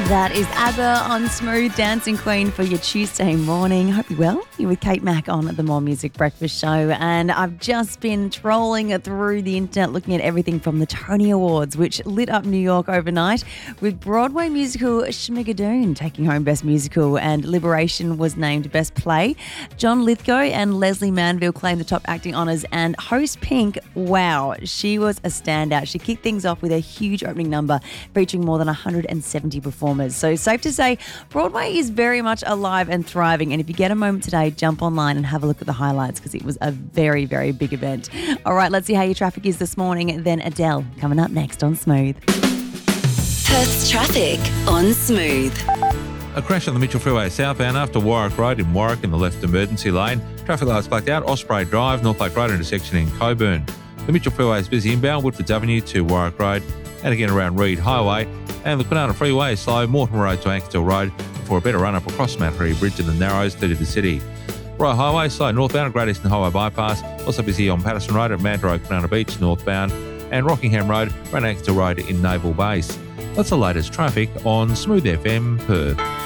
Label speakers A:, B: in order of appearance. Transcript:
A: That is ABBA on Smooth Dancing Queen for your Tuesday morning. Hope you're well. You're with Kate Mack on the More Music Breakfast Show, and I've just been trolling through the internet looking at everything from the Tony Awards, which lit up New York overnight, with Broadway musical Schmigadoon taking home Best Musical, and Liberation was named Best Play. John Lithgow and Leslie Manville claimed the top acting honours, and host Pink, wow, she was a standout. She kicked things off with a huge opening number featuring more than 170 performers. So safe to say, Broadway is very much alive and thriving. And if you get a moment today, jump online and have a look at the highlights, because it was a very, very big event. All right, let's see how your traffic is this morning. Then Adele coming up next on Smooth.
B: Perth's traffic on Smooth.
C: A crash on the Mitchell Freeway southbound after Warwick Road in Warwick in the left emergency lane. Traffic lights blacked out. Osprey Drive, North Lake Road intersection in Coburn. The Mitchell Freeway is busy inbound Woodfords Avenue to Warwick Road, and again around Reed Highway. And the Kwinana Freeway is slow, Mortimer Road to Ankersdale Road, for a better run-up across Mattery Bridge in the Narrows through to the city. Royal Highway slow northbound at Great Eastern Highway Bypass, also busy on Patterson Road at Mad Road, Kwinana Beach northbound, and Rockingham Road around Ankersdale Road in Naval Base. That's the latest traffic on Smooth FM Perth.